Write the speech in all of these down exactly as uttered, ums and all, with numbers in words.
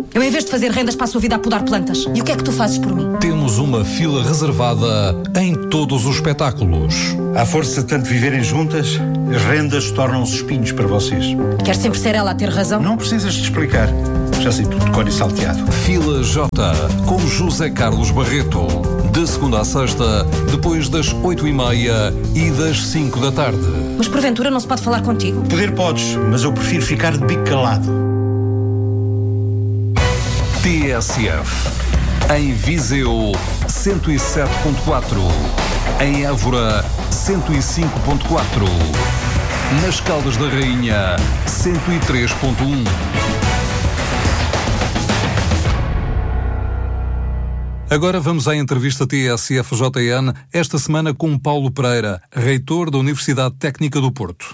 Eu, em vez de fazer rendas, passo a vida a podar plantas. E o que é que tu fazes por mim? Temos uma fila reservada em todos os espetáculos. À força de tanto viverem juntas, as rendas tornam-se espinhos para vocês. Quer sempre ser ela a ter razão? Não precisas de explicar. Já sei tudo de cor e salteado. Fila J, com José Carlos Barreto. De segunda a sexta, depois das oito e meia e das cinco da tarde. Mas porventura não se pode falar contigo? Poder podes, mas eu prefiro ficar de bico calado. T S F. Em Viseu, cento e sete ponto quatro. Em Évora, cento e cinco ponto quatro. Nas Caldas da Rainha, cento e três ponto um. Agora vamos à entrevista T S F J N, esta semana com Paulo Pereira, reitor da Universidade Técnica do Porto.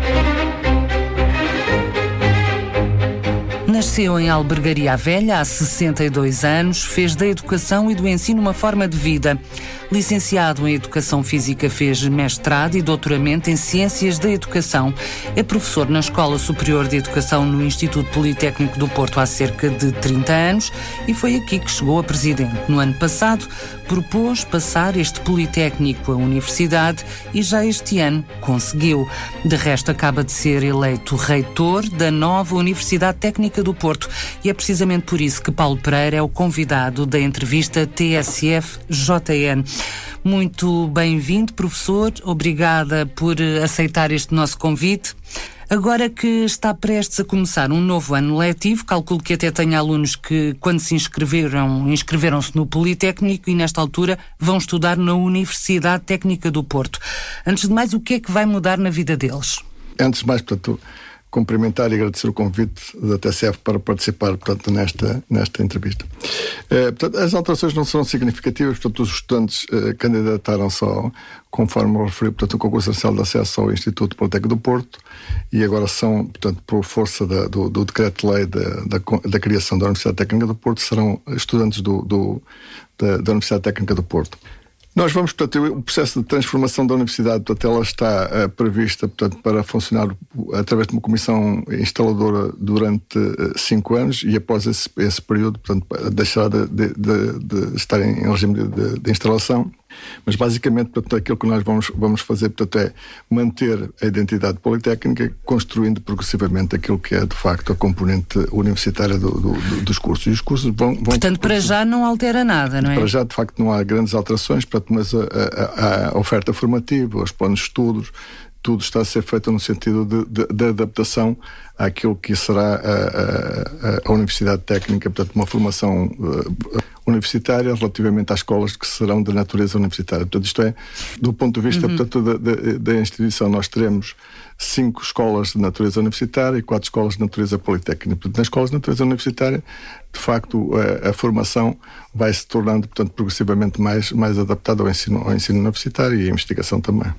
Nasceu em Albergaria Velha há sessenta e dois anos, fez da educação e do ensino uma forma de vida. Licenciado em Educação Física, fez mestrado e doutoramento em Ciências da Educação. É professor na Escola Superior de Educação no Instituto Politécnico do Porto há cerca de trinta anos e foi aqui que chegou a presidente. No ano passado, propôs passar este Politécnico à Universidade e já este ano conseguiu. De resto, acaba de ser eleito reitor da nova Universidade Técnica do Porto e é precisamente por isso que Paulo Pereira é o convidado da entrevista T S F J N. Muito bem-vindo, professor. Obrigada por aceitar este nosso convite. Agora que está prestes a começar um novo ano letivo, calculo que até tenha alunos que, quando se inscreveram, inscreveram-se no Politécnico e, nesta altura, vão estudar na Universidade Técnica do Porto. Antes de mais, o que é que vai mudar na vida deles? Antes de mais, portanto, cumprimentar e agradecer o convite da T S F para participar, portanto, nesta, nesta entrevista. Eh, portanto, as alterações não serão significativas, portanto, os estudantes eh, candidataram-se ao, conforme referiu, portanto, o concurso nacional de acesso ao Instituto Politécnico do Porto e agora são, portanto, por força da, do, do decreto-lei da, da, da criação da Universidade Técnica do Porto, serão estudantes do, do, da, da Universidade Técnica do Porto. Nós vamos, portanto, o processo de transformação da Universidade, portanto, ela está uh, prevista, portanto, para funcionar através de uma comissão instaladora durante uh, cinco anos e após esse, esse período, portanto, deixará de, de, de, de estar em regime de, de, de instalação. Mas, basicamente, portanto, aquilo que nós vamos, vamos fazer, portanto, é manter a identidade politécnica, construindo progressivamente aquilo que é, de facto, a componente universitária do, do, do, dos cursos. E os cursos vão... vão Portanto, para já não altera nada, não é? Para já, de facto, não há grandes alterações, portanto, mas a, a, a oferta formativa, os planos de estudos, tudo está a ser feito no sentido de, de, de adaptação àquilo que será a, a, a Universidade Técnica, portanto, uma formação uh, universitária relativamente às escolas que serão de natureza universitária. Portanto, isto é, do ponto de vista, uhum. portanto, da, da, da instituição, nós teremos cinco escolas de natureza universitária e quatro escolas de natureza politécnica. Portanto, nas escolas de natureza universitária, de facto, a, a formação vai se tornando, portanto, progressivamente mais, mais adaptada ao ensino, ao ensino universitário e à investigação também.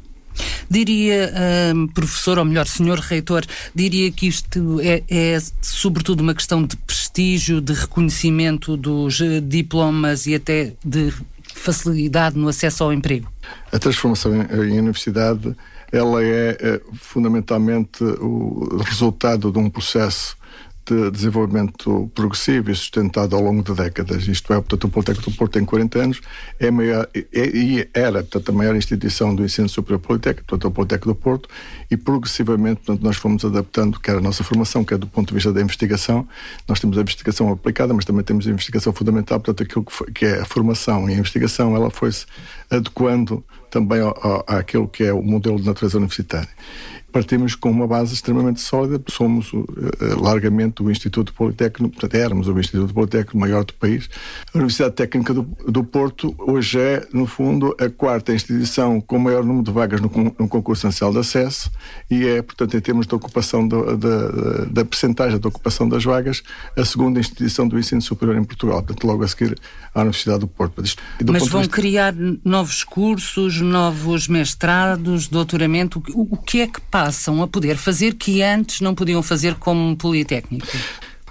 Diria, um, professor, ou melhor, senhor reitor, diria que isto é, é sobretudo uma questão de prestígio, de reconhecimento dos diplomas e até de facilidade no acesso ao emprego? A transformação em, em universidade, ela é, é fundamentalmente o resultado de um processo de desenvolvimento progressivo e sustentado ao longo de décadas. Isto é, portanto, o Politécnico do Porto tem quarenta anos, é maior, é, e era, portanto, a maior instituição do ensino superior politécnico, portanto, o Politécnico do Porto, e progressivamente, portanto, nós fomos adaptando, quer a nossa formação, quer do ponto de vista da investigação. Nós temos a investigação aplicada, mas também temos a investigação fundamental, portanto, aquilo que, foi, que é a formação e a investigação, ela foi-se adequando também ao, ao, àquilo que é o modelo de natureza universitária. Partimos com uma base extremamente sólida, somos uh, largamente o Instituto Politécnico, portanto éramos o Instituto Politécnico maior do país. A Universidade Técnica do, do Porto hoje é, no fundo, a quarta instituição com o maior número de vagas no, no concurso nacional de acesso e é, portanto, em termos de ocupação do, da, da percentagem de ocupação das vagas, a segunda instituição do ensino superior em Portugal, portanto logo a seguir à Universidade do Porto. Do Mas vão vista... criar novos cursos, novos mestrados, doutoramento, o, o que é que passa? Passam a poder fazer que antes não podiam fazer como Politécnico?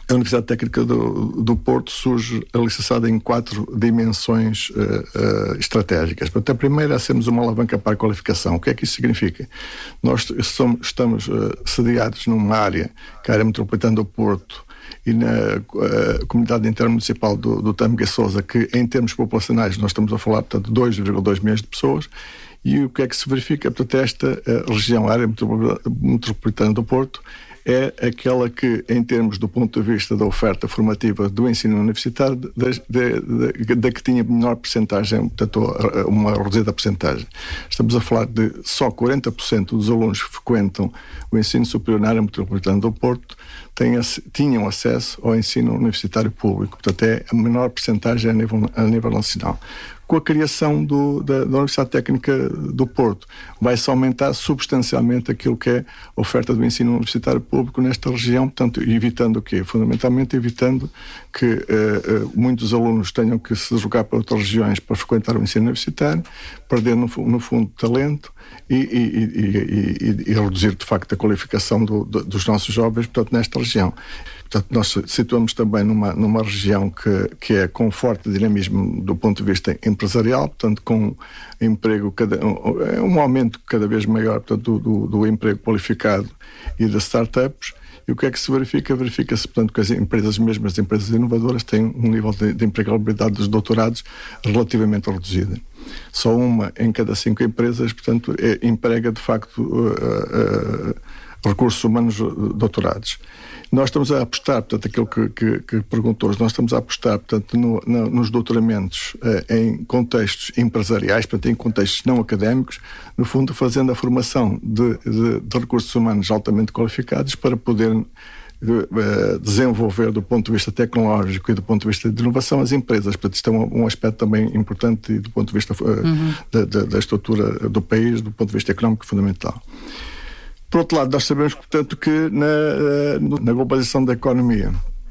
A Universidade Técnica do, do Porto surge alicerçada em quatro dimensões uh, uh, estratégicas. Portanto, a primeira é sermos uma alavanca para a qualificação. O que é que isso significa? Nós somos, estamos uh, sediados numa área, que é a área metropolitana do Porto, e na uh, comunidade intermunicipal do, do Tâmega Sousa, que em termos populacionais nós estamos a falar, portanto, de dois vírgula dois milhões de pessoas. E o que é que se verifica? Portanto, esta uh, região, a área metropolitana do Porto, é aquela que, em termos do ponto de vista da oferta formativa do ensino universitário, da, da, da que tinha menor percentagem, portanto, uma reduzida percentagem. Estamos a falar de só quarenta por cento dos alunos que frequentam o ensino superior na área metropolitana do Porto têm, tinham acesso ao ensino universitário público. Portanto, é a menor percentagem a nível, a nível nacional. Com a criação do, da, da Universidade Técnica do Porto, vai-se aumentar substancialmente aquilo que é a oferta do ensino universitário público nesta região, portanto, evitando o quê? Fundamentalmente evitando que uh, uh, muitos alunos tenham que se deslocar para outras regiões para frequentar o ensino universitário, perder no, no fundo talento e, e, e, e, e reduzir de facto a qualificação do, do, dos nossos jovens, portanto, nesta região. Portanto, nós situamos também numa, numa região que, que é com forte dinamismo do ponto de vista empresarial, portanto, com emprego, cada, um, um aumento cada vez maior, portanto, do, do, do emprego qualificado e das startups. E o que é que se verifica? Verifica-se, portanto, que as empresas, mesmo as empresas inovadoras, têm um nível de, de empregabilidade dos doutorados relativamente reduzido. Só uma em cada cinco empresas, portanto, é, emprega, de facto, uh, uh, recursos humanos doutorados. Nós estamos a apostar, portanto, aquilo que, que, que perguntou, nós estamos a apostar, portanto, no, no, nos doutoramentos eh, em contextos empresariais, portanto, em contextos não académicos, no fundo, fazendo a formação de, de, de recursos humanos altamente qualificados para poder eh, desenvolver, do ponto de vista tecnológico e do ponto de vista de inovação, as empresas. Portanto, isto é um, um aspecto também importante do ponto de vista eh, uhum. da, da, da estrutura do país, do ponto de vista económico, fundamental. Por outro lado, nós sabemos, portanto, que na, na globalização da economia,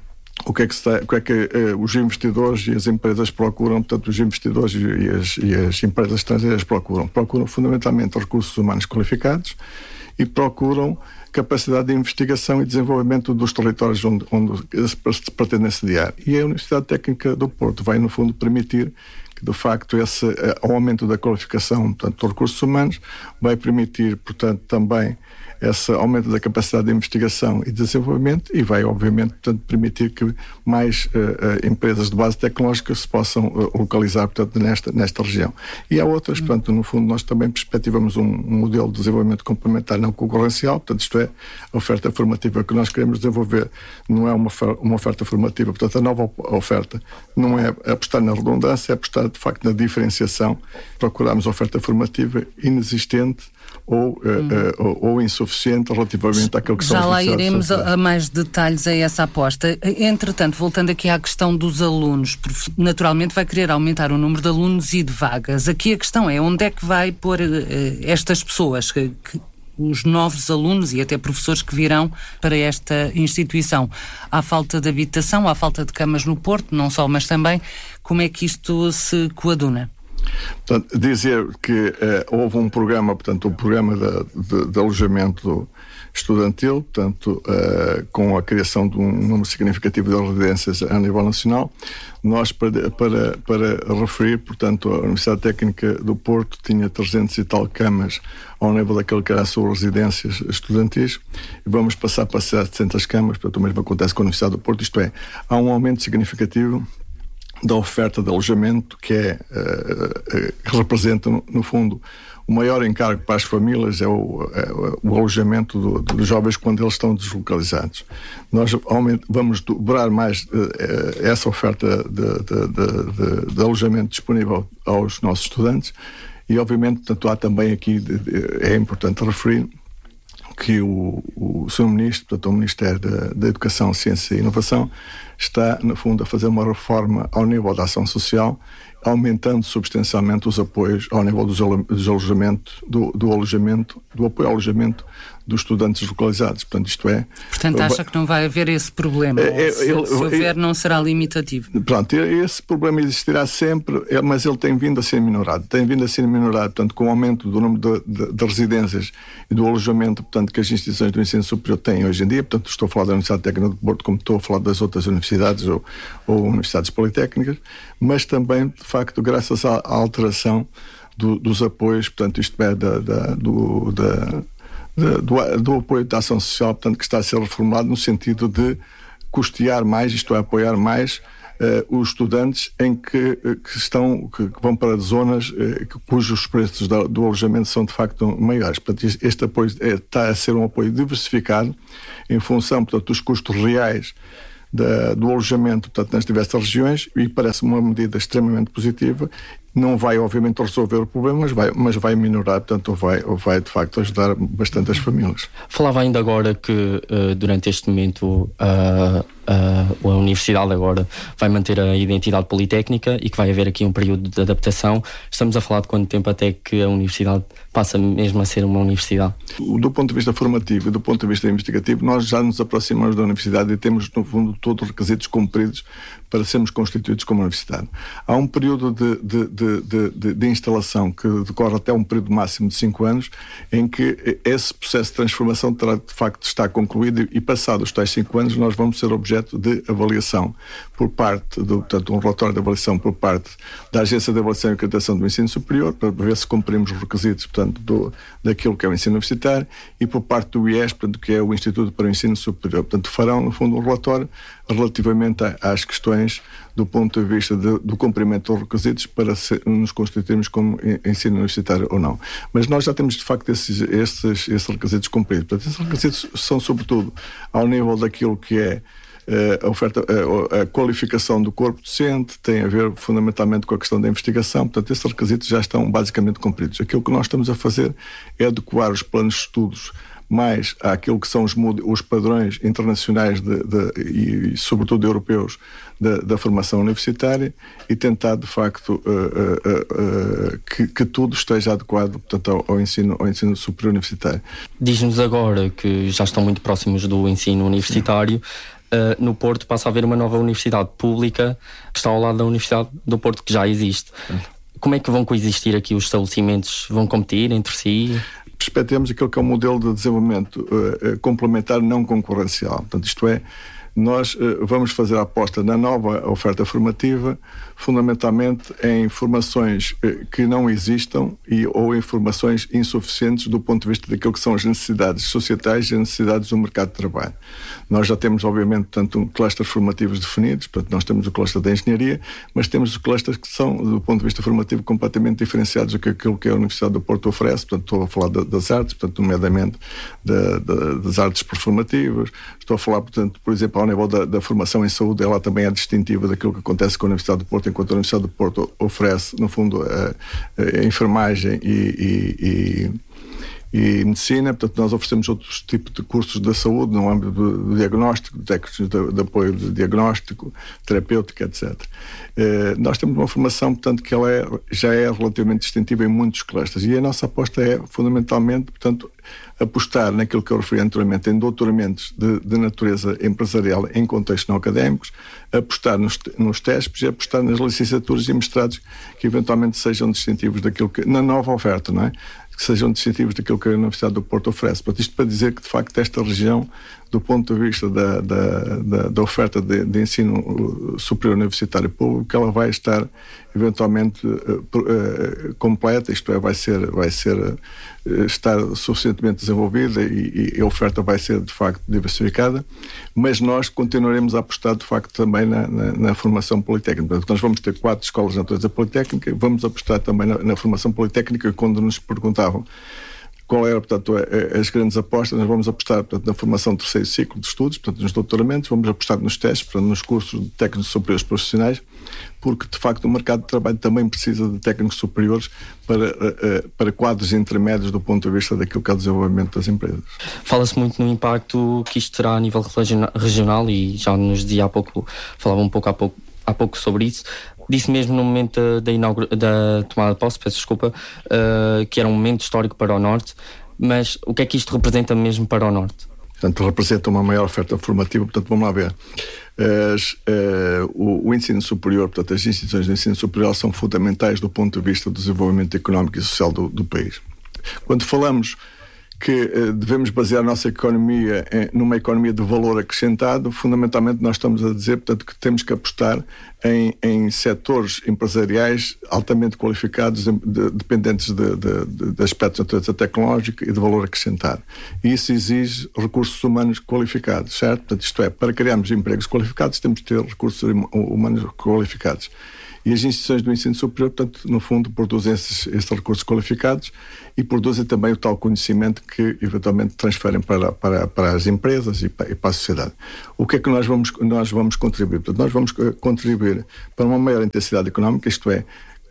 o que é que, está, o que, é que eh, os investidores e as empresas procuram, portanto, os investidores e as, e as empresas estrangeiras procuram? Procuram fundamentalmente recursos humanos qualificados e procuram capacidade de investigação e desenvolvimento dos territórios onde, onde se pretendem sediar. E a Universidade Técnica do Porto vai, no fundo, permitir que, de facto, esse aumento da qualificação, portanto, dos recursos humanos vai permitir, portanto, também esse aumento da capacidade de investigação e desenvolvimento e vai, obviamente, portanto, permitir que mais uh, uh, empresas de base tecnológica se possam uh, localizar, portanto, nesta, nesta região. E há outras, uhum. portanto, no fundo, nós também perspectivamos um, um modelo de desenvolvimento complementar não concorrencial, portanto, isto é, a oferta formativa que nós queremos desenvolver não é uma, uma oferta formativa, portanto, a nova oferta não é apostar na redundância, é apostar, de facto, na diferenciação. Procuramos oferta formativa inexistente ou, uh, uh, ou, ou insuficiente relativamente àquilo que Já são as Já lá iremos a, a mais detalhes a essa aposta. Entretanto, voltando aqui à questão dos alunos, naturalmente vai querer aumentar o número de alunos e de vagas. Aqui a questão é onde é que vai pôr uh, estas pessoas, que, que, os novos alunos e até professores que virão para esta instituição. Há falta de habitação, há falta de camas no Porto, não só, mas também como é que isto se coaduna? Portanto, dizer que eh, houve um programa, portanto, um programa de, de, de alojamento estudantil, portanto, eh, com a criação de um número significativo de residências a nível nacional. Nós, para, para, para referir, portanto, a Universidade Técnica do Porto tinha trezentas e tal camas ao nível daquilo que eram as suas residências estudantis e vamos passar para setecentas camas, portanto, o mesmo acontece com a Universidade do Porto, isto é, há um aumento significativo da oferta de alojamento que é, uh, que representa, no, no fundo, o maior encargo para as famílias é o, é o alojamento do, dos jovens quando eles estão deslocalizados. Nós aument, vamos dobrar mais uh, essa oferta de, de, de, de, de alojamento disponível aos nossos estudantes e, obviamente, portanto, há também aqui, de, de, é importante referir que o, o senhor Ministro, portanto, o Ministério da, da Educação, Ciência e Inovação, está, no fundo, a fazer uma reforma ao nível da ação social, aumentando substancialmente os apoios ao nível dos, dos alojamento, do, do alojamento, do apoio ao alojamento dos estudantes localizados. Portanto, isto é... Portanto, acha que não vai haver esse problema? É, é, se, ele, se houver, não será limitativo? Pronto, esse problema existirá sempre, mas ele tem vindo a ser minorado. Tem vindo a ser minorado, portanto, com o aumento do número de, de, de residências e do alojamento, portanto, que as instituições do ensino superior têm hoje em dia. Portanto, estou a falar da Universidade Técnica do Porto, como estou a falar das outras universidades ou, ou universidades politécnicas, mas também, de facto, graças à, à alteração do, dos apoios, portanto, isto é, da, da, do, da, da, do, do apoio da ação social, portanto, que está a ser reformulado no sentido de custear mais, isto é, apoiar mais uh, os estudantes em que, que, estão, que, que vão para zonas uh, cujos preços do, do alojamento são, de facto, maiores. Portanto, este apoio é, está a ser um apoio diversificado em função, portanto, dos custos reais Da, do alojamento, portanto, nas diversas regiões, e parece uma medida extremamente positiva. Não vai, obviamente, resolver o problema, mas vai, mas vai minorar, portanto, vai, vai, de facto, ajudar bastante as famílias. Falava ainda agora que, uh, durante este momento, uh, uh, a Universidade agora vai manter a identidade politécnica e que vai haver aqui um período de adaptação. Estamos a falar de quanto tempo até que a Universidade passa mesmo a ser uma universidade? Do ponto de vista formativo e do ponto de vista investigativo, nós já nos aproximamos da Universidade e temos, no fundo, todos os requisitos cumpridos para sermos constituídos como Universidade. Há um período de, de, de, de, de, de instalação que decorre até um período máximo de cinco anos, em que esse processo de transformação terá, de facto, de estar concluído, e passados os tais cinco anos nós vamos ser objeto de avaliação por parte, do, portanto, um relatório de avaliação por parte da Agência de Avaliação e Acreditação do Ensino Superior, para ver se cumprimos os requisitos, portanto, do, daquilo que é o ensino universitário, e por parte do I E S, portanto, que é o Instituto para o Ensino Superior. Portanto, farão, no fundo, um relatório relativamente às questões do ponto de vista de, do cumprimento dos requisitos para se, nos constituirmos como ensino universitário ou não. Mas nós já temos, de facto, esses, esses, esses requisitos cumpridos. Portanto, esses requisitos são, sobretudo, ao nível daquilo que é a oferta, a, a qualificação do corpo docente, tem a ver fundamentalmente com a questão da investigação. Portanto, esses requisitos já estão basicamente cumpridos. Aquilo que nós estamos a fazer é adequar os planos de estudos mais àquilo que são os, os padrões internacionais de, de, e, e, sobretudo, europeus da, da formação universitária, e tentar, de facto, uh, uh, uh, que, que tudo esteja adequado, portanto, ao, ao, ensino, ao ensino superior universitário. Diz-nos agora que já estão muito próximos do ensino universitário. Uh, no Porto passa a haver uma nova universidade pública que está ao lado da Universidade do Porto, que já existe. Como é que vão coexistir aqui os estabelecimentos? Vão competir entre si? Perspectivamos aquilo que é um modelo de desenvolvimento uh, complementar não concorrencial. Portanto, isto é, nós uh, vamos fazer a aposta na nova oferta formativa, fundamentalmente em formações uh, que não existam e, ou em formações insuficientes do ponto de vista daquilo que são as necessidades societais e as necessidades do mercado de trabalho. Nós já temos, obviamente, tanto um cluster formativos definidos, portanto, nós temos o cluster da engenharia, mas temos os clusters que são, do ponto de vista formativo, completamente diferenciados do que aquilo que a Universidade do Porto oferece. Portanto, estou a falar de, das artes, portanto, nomeadamente de, de, das artes performativas. Estou a falar, portanto, por exemplo, ao nível da, da formação em saúde, ela também é distintiva daquilo que acontece com a Universidade do Porto, enquanto a Universidade do Porto oferece, no fundo, a, a enfermagem e, e, e e medicina. Portanto, nós oferecemos outros tipos de cursos da saúde no âmbito do diagnóstico, de técnicos de, de apoio de diagnóstico, terapêutica, etcétera. Eh, nós temos uma formação, portanto, que ela é, já é relativamente distintiva em muitos clusters, e a nossa aposta é, fundamentalmente, portanto, apostar naquilo que eu referi anteriormente, em doutoramentos de, de natureza empresarial em contextos não académicos, apostar nos, nos T E S Ps e apostar nas licenciaturas e mestrados que eventualmente sejam distintivos daquilo que, na nova oferta, não é? Que sejam distintivos daquilo que a Universidade do Porto oferece. Portanto, isto para dizer que, de facto, esta região, do ponto de vista da, da, da, da oferta de, de ensino superior universitário público, ela vai estar eventualmente uh, uh, completa, isto é, vai ser, vai ser uh, estar suficientemente desenvolvida, e, e a oferta vai ser, de facto, diversificada, mas nós continuaremos a apostar, de facto, também na, na, na formação politécnica. Portanto, nós vamos ter quatro escolas de natureza politécnica, vamos apostar também na, na formação politécnica. Quando nos perguntavam qual era, portanto, as grandes apostas, nós vamos apostar, portanto, na formação do terceiro ciclo de estudos, portanto, nos doutoramentos, vamos apostar nos testes, portanto, nos cursos de técnicos superiores profissionais, porque, de facto, o mercado de trabalho também precisa de técnicos superiores para, para quadros intermédios do ponto de vista daquilo que é o desenvolvimento das empresas. Fala-se muito no impacto que isto terá a nível regional, e já nos dizia há pouco, falava um pouco há pouco, há pouco sobre isso. Disse mesmo no momento da, inaugura, da tomada de posse, peço desculpa, uh, que era um momento histórico para o Norte. mas o que é que isto representa mesmo para o Norte? Portanto, representa uma maior oferta formativa. Portanto, vamos lá ver. As, uh, o, o ensino superior, portanto, as instituições de ensino superior são fundamentais do ponto de vista do desenvolvimento económico e social do, do país. Quando falamos que uh, devemos basear a nossa economia em, numa economia de valor acrescentado, fundamentalmente nós estamos a dizer, portanto, que temos que apostar em, em setores empresariais altamente qualificados, de, de, dependentes de, de, de, de aspectos de natureza tecnológica e de valor acrescentado. E isso exige recursos humanos qualificados, certo? Portanto, isto é, para criarmos empregos qualificados, temos de ter recursos humanos qualificados. E as instituições do ensino superior, portanto, no fundo, produzem esses, esses recursos qualificados e produzem também o tal conhecimento que, eventualmente, transferem para, para, para as empresas e para, e para a sociedade. O que é que nós vamos, nós vamos contribuir? Portanto, nós vamos contribuir para uma maior intensidade económica, isto é,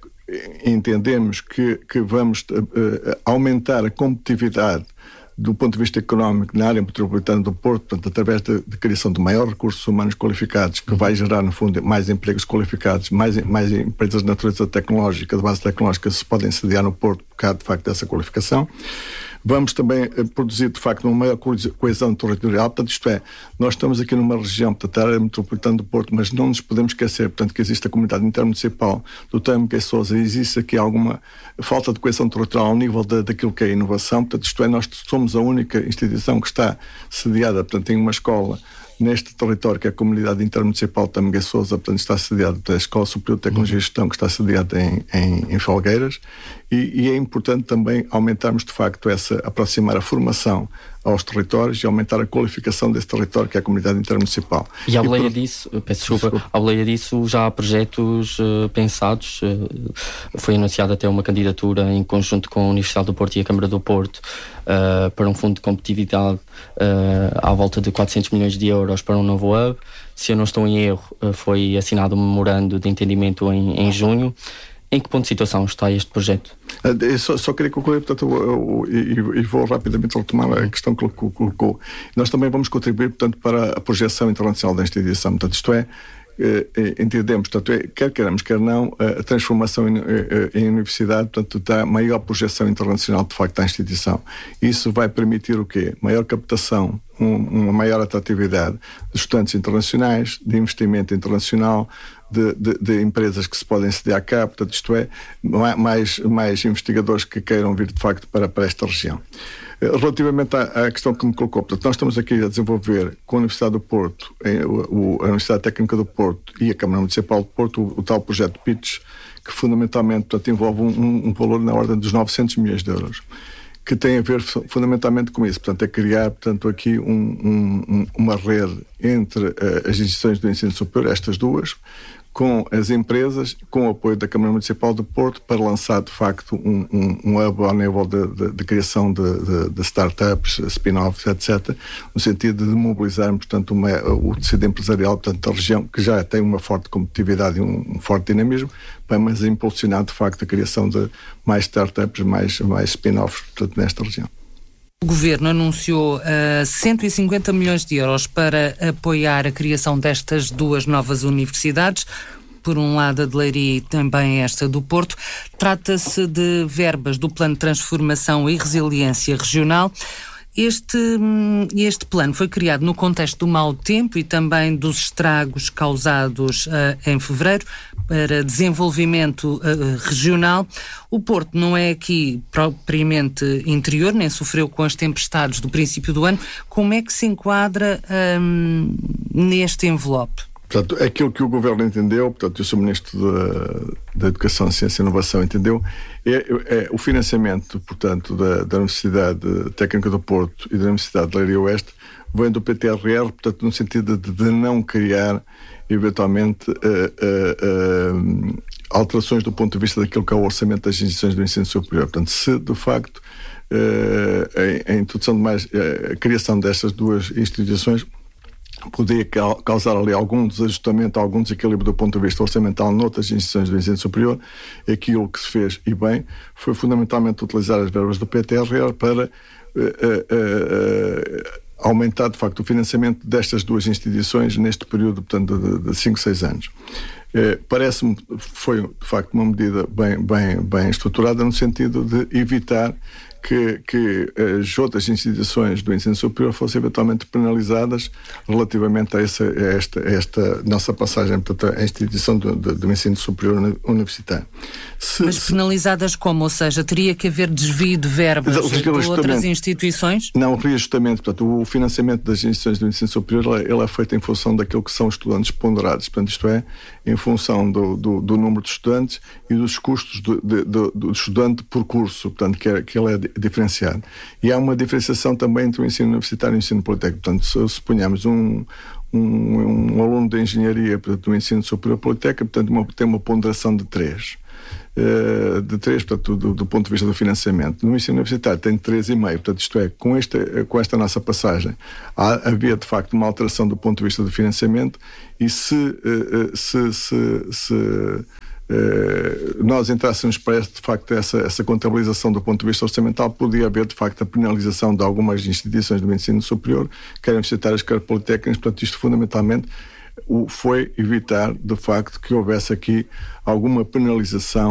entendemos que, que vamos uh, aumentar a competitividade do ponto de vista económico na área metropolitana do Porto, portanto, através da criação de maiores recursos humanos qualificados, que vai gerar, no fundo, mais empregos qualificados, mais, mais empresas de natureza tecnológica, de base tecnológica, se podem sediar no Porto por causa, de facto, dessa qualificação. Vamos também eh, produzir, de facto, uma maior coesão territorial. Portanto, isto é, nós estamos aqui numa região, portanto, a área metropolitana do Porto, mas não nos podemos esquecer, portanto, que existe a comunidade intermunicipal do Tâmega e Sousa, e existe aqui alguma falta de coesão territorial ao nível de, daquilo que é a inovação. Portanto, isto é, nós somos a única instituição que está sediada, portanto, em uma escola neste território, que é a comunidade intermunicipal de Tâmega e Sousa, portanto, está sediada pela Escola Superior de Tecnologia e Gestão, que está sediada em, em, em Felgueiras, e, e é importante também aumentarmos, de facto, essa, aproximar a formação aos territórios e aumentar a qualificação desse território, que é a comunidade intermunicipal. E à boleia disso, peço desculpa, desculpa, à boleia disso já há projetos uh, pensados, uh, foi anunciada até uma candidatura em conjunto com a Universidade do Porto e a Câmara do Porto uh, para um fundo de competitividade uh, à volta de quatrocentos milhões de euros para um novo hub. Se eu não estou em erro, uh, foi assinado um memorando de entendimento em, em junho. Em que ponto de situação está este projeto? Eu só, só queria concluir, portanto, eu, eu, e vou rapidamente retomar a questão que colocou. Nós também vamos contribuir, portanto, para a projeção internacional da instituição. Portanto, isto é, entendemos, portanto, é, quer queiramos, quer não, a transformação em, em universidade, portanto, dá maior projeção internacional, de facto, da instituição. Isso vai permitir o quê? Maior captação, um, uma maior atratividade de estudantes internacionais, de investimento internacional, De, de, de empresas que se podem sediar cá, portanto, isto é, mais, mais investigadores que queiram vir, de facto, para, para esta região. Relativamente à, à questão que me colocou, portanto, nós estamos aqui a desenvolver com a Universidade do Porto, o, a Universidade Técnica do Porto e a Câmara Municipal do Porto, o, o tal projeto PITCH, que fundamentalmente, portanto, envolve um, um valor na ordem dos novecentos milhões de euros, que tem a ver fundamentalmente com isso. Portanto, é criar, portanto, aqui um, um, uma rede entre uh, as instituições do ensino superior, estas duas, com as empresas, com o apoio da Câmara Municipal do Porto, para lançar, de facto, um, um, um hub ao nível de, de, de criação de, de, de startups, spin-offs, etcétera, no sentido de mobilizarmos, portanto, uma, o tecido empresarial, portanto, da região, que já tem uma forte competitividade e um, um forte dinamismo, mas impulsionar, de facto, a criação de mais startups, mais, mais spin-offs, portanto, nesta região. O Governo anunciou uh, cento e cinquenta milhões de euros para apoiar a criação destas duas novas universidades, por um lado a de Leiria e também esta do Porto. Trata-se de verbas do Plano de Transformação e Resiliência Regional. Este, este plano foi criado no contexto do mau tempo e também dos estragos causados uh, em fevereiro para desenvolvimento uh, regional. O Porto não é aqui propriamente interior, nem sofreu com as tempestades do princípio do ano. Como é que se enquadra um, neste envelope? Portanto, aquilo que o Governo entendeu, portanto, o seu Ministro da, da Educação, Ciência e Inovação entendeu, é, é o financiamento, portanto, da, da Universidade Técnica do Porto e da Universidade de Leiria Oeste vem do P T R R, portanto, no sentido de, de não criar, eventualmente, uh, uh, uh, alterações do ponto de vista daquilo que é o orçamento das instituições do ensino superior. Portanto, se, de facto, uh, a, a introdução de mais, uh, a criação destas duas instituições podia causar ali algum desajustamento, algum desequilíbrio do ponto de vista orçamental noutras instituições do ensino superior. Aquilo que se fez, e bem, foi fundamentalmente utilizar as verbas do P T R R para uh, uh, uh, aumentar, de facto, o financiamento destas duas instituições neste período, portanto, de cinco, seis anos. Eh, parece-me que foi, de facto, uma medida bem, bem, bem estruturada no sentido de evitar que, que as outras instituições do ensino superior fossem eventualmente penalizadas relativamente a, essa, a, esta, a esta nossa passagem, portanto, à instituição do, do, do ensino superior universitário. Se, Mas penalizadas como? Ou seja, teria que haver desvio de verbas de outras instituições? Não, reajustamento. Portanto, o financiamento das instituições do ensino superior ele, ele é feito em função daquilo que são estudantes ponderados. Portanto, isto é, em função do, do, do número de estudantes e dos custos do, de, do, do estudante por curso, portanto, que, é, que ele é diferenciado. E há uma diferenciação também entre o ensino universitário e o ensino politécnico. Portanto, se suponhamos um, um, um aluno de engenharia, portanto, do ensino superior politécnico, portanto, uma, tem uma ponderação de três. Uh, de três, portanto, do, do ponto de vista do financiamento. No ensino universitário tem três vírgula cinco, portanto, isto é, com esta, com esta nossa passagem, há, havia de facto uma alteração do ponto de vista do financiamento e se, uh, se, se, se uh, nós entrássemos para de facto essa, essa contabilização do ponto de vista orçamental, podia haver de facto a penalização de algumas instituições do ensino superior, quer universitárias, quer politécnicas, portanto, isto fundamentalmente foi evitar, de facto, que houvesse aqui alguma penalização